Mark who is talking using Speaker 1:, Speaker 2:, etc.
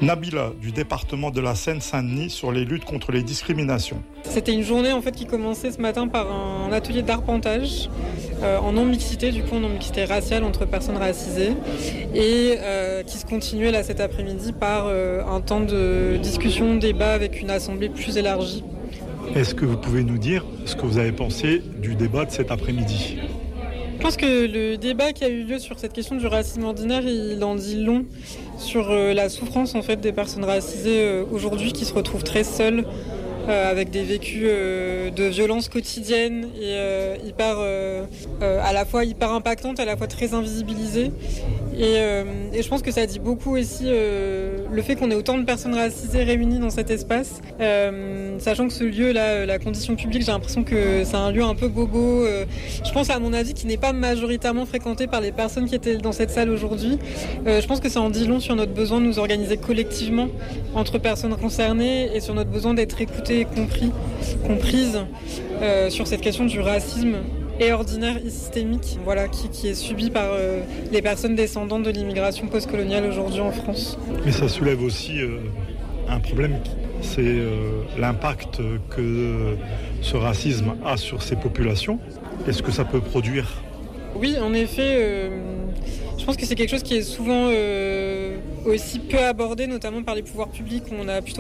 Speaker 1: Nabila, du département de la Seine-Saint-Denis, sur les luttes contre les discriminations.
Speaker 2: C'était une journée qui commençait ce matin par un atelier d'arpentage en non-mixité, en non-mixité raciale entre personnes racisées, et qui se continuait là cet après-midi par un temps de discussion, débat avec une assemblée plus élargie.
Speaker 1: Est-ce que vous pouvez nous dire ce que vous avez pensé du débat de cet après-midi ?
Speaker 2: Je pense que le débat qui a eu lieu sur cette question du racisme ordinaire, il en dit long sur la souffrance des personnes racisées aujourd'hui qui se retrouvent très seules avec des vécus de violence quotidienne et à la fois hyper impactantes, à la fois très invisibilisées. Et je pense que ça dit beaucoup aussi le fait qu'on ait autant de personnes racisées réunies dans cet espace, sachant que ce lieu-là, la condition publique, j'ai l'impression que c'est un lieu un peu bobo. Je pense à mon avis qui n'est pas majoritairement fréquenté par les personnes qui étaient dans cette salle aujourd'hui. Je pense que ça en dit long sur notre besoin de nous organiser collectivement entre personnes concernées et sur notre besoin d'être écoutés et comprises sur cette question du racisme et ordinaire et systémique, qui est subi par les personnes descendantes de l'immigration postcoloniale aujourd'hui en France.
Speaker 1: Mais ça soulève aussi un problème, c'est l'impact que ce racisme a sur ces populations. Est-ce que ça peut produire ?
Speaker 2: Oui, en effet, je pense que c'est quelque chose qui est souvent aussi peu abordé, notamment par les pouvoirs publics, où on a plutôt